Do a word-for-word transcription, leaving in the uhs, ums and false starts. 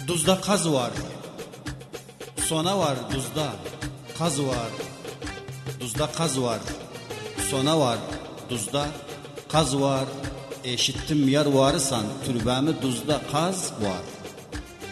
Duzda kaz var, sona var duzda, kaz var. Duzda kaz var, sona var duzda, kaz var. Eşittim yar varısan, türbemi duzda kaz var.